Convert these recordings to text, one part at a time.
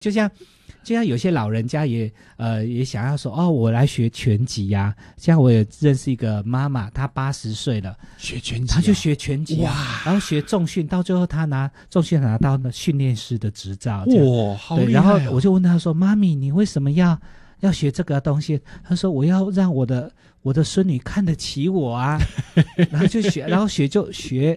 就像有些老人家也想要说我来学拳击啊，像我也认识一个妈妈，她80岁了， 学拳击， 她就学拳击哇， 然后学重训，到最后她重训拿到训练师的执照， 哇，好厉害！ 然后我就问她说：“妈咪，你为什么要学这个东西？”她说：“我要让我的孙女看得起我啊。”然后就学，然后就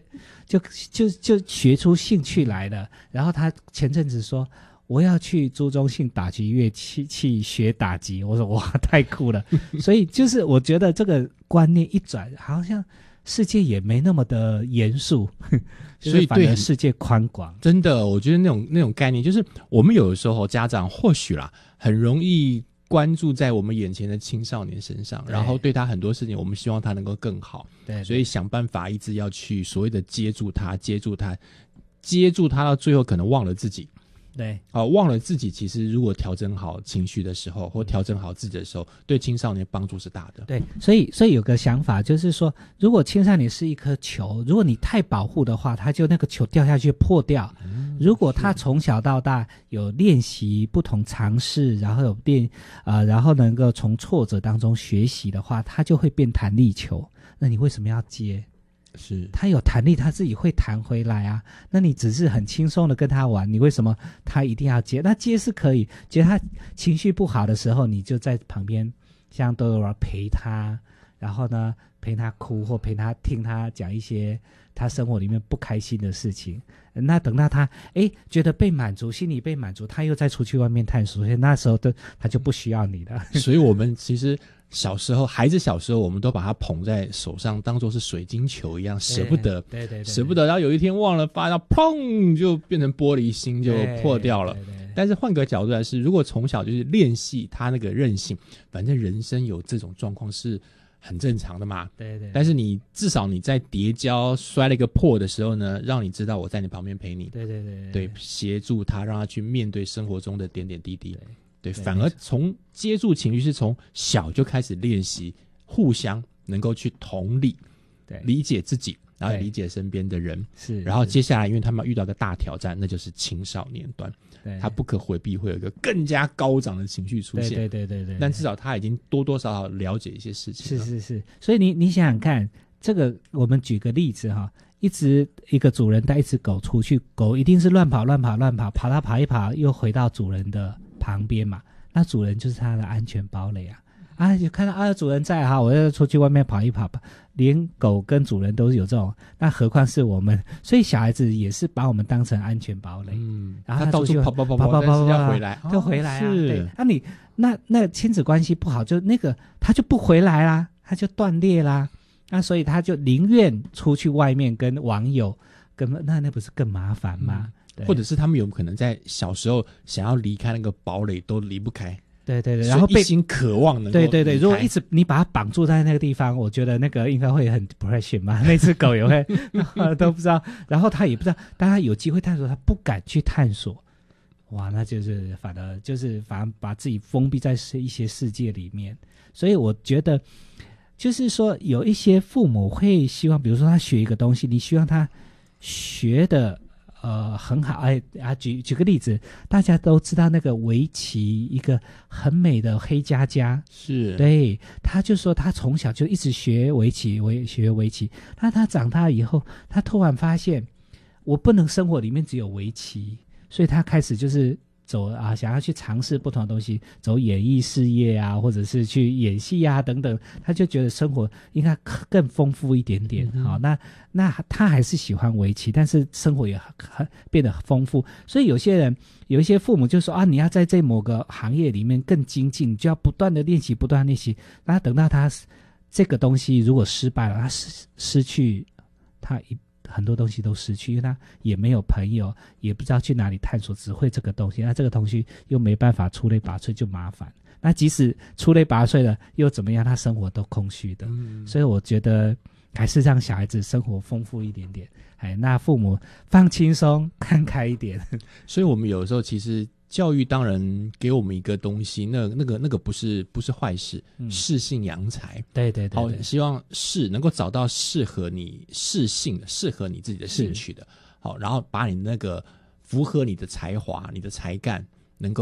学出兴趣来了。然后她前阵子说，我要去朱宗庆打击乐器学打击。我说哇，太酷了！所以就是我觉得这个观念一转，好像世界也没那么的严肃，所以反而世界宽广。 真的，我觉得那种概念，就是我们有的时候家长或许啦，很容易关注在我们眼前的青少年身上，然后对他很多事情，我们希望他能够更好，对，所以想办法一直要去所谓的接住他，到最后可能忘了自己。 对， 忘了自己，其实如果调整好情绪的时候，或调整好自己的时候，对青少年帮助是大的。 对，所以有个想法就是说，如果青少年是一颗球，如果你太保护的话，他就那个球掉下去破掉。如果他从小到大有练习不同尝试，然后然后能够从挫折当中学习的话，他就会变弹力球。那你为什么要接？ 是他有弹力，他自己会弹回来啊。那你只是很轻松的跟他玩，你为什么他一定要接？那接是可以，觉得他情绪不好的时候，你就在旁边像都有陪他，然后呢陪他哭，或陪他听他讲一些他生活里面不开心的事情。那等到他觉得被满足，心里被满足，他又再出去外面探索，所以那时候他就不需要你了。 所以我们其实孩子小时候，我们都把他捧在手上，当作是水晶球一样，舍不得， 对， 舍不得。然后有一天忘了发，然后砰就变成玻璃心，就破掉了。但是换个角度来说，如果从小就是练习他那个韧性，反正人生有这种状况是很正常的嘛。 对。 但是你至少你在跌跤摔了一个破的时候呢，让你知道我在你旁边陪你。对，协助他，让他去面对生活中的点点滴滴。对，反而从接住情绪是从小就开始练习，互相能够去同理，对，理解自己，然后理解身边的人。是，然后接下来，因为他们遇到一个大挑战，那就是青少年段，他不可回避会有一个更加高涨的情绪出现。对。但至少他已经多多少少了解一些事情了。是。 所以你想想看，这个我们举个例子哈。一个主人带一只狗出去，狗一定是乱跑，跑一跑，又回到主人的旁边嘛。那主人就是他的安全堡垒啊！就看到主人在哈，我要出去外面跑一跑吧。连狗跟主人都有这种，那何况是我们？所以小孩子也是把我们当成安全堡垒。然后他到处跑，要回来， 就回来啊。对，那亲子关系不好，就那个他就不回来啦，他就断裂啦。那所以他就宁愿出去外面跟网友，那不是更麻烦吗？ 或者是他们有可能在小时候想要离开那个堡垒都离不开。 对，然后一心渴望能够对，如果一直你把它绑住在那个地方，我觉得那个应该会很不太行吧。那只狗也会都不知道，然后他也不知道，当他有机会探索，他不敢去探索。哇，那就是反而把自己封闭在一些世界里面。所以我觉得就是说有一些父母会希望，比如说他学一个东西，你希望他学的很好。举个例子，大家都知道那个围棋，一个很美的黑佳佳，是，对，他就说他从小就一直学围棋，那他长大以后，他突然发现我不能生活里面只有围棋，所以他开始就是想要去尝试不同的东西，走演艺事业啊，或者是去演戏啊等等，他就觉得生活应该更丰富一点点。好，那他还是喜欢围棋，但是生活也变得丰富。所以有一些父母就说你要在这某个行业里面更精进，你就要不断的练习，那等到他这个东西如果失败了，他失去他很多东西都失去，因为他也没有朋友，也不知道去哪里探索，只会这个东西，那这个东西又没办法出类拔萃，就麻烦。那即使出类拔萃了又怎么样，他生活都空虚的。所以我觉得还是让小孩子生活丰富一点点，那父母放轻松看开一点。 所以我们有的时候其实教育当然给我们一个东西，那个不是坏事，适性扬才。对，好，希望能够找到适合你适性的、适合你自己的兴趣的。好，然后把你那个符合你的才华、你的才干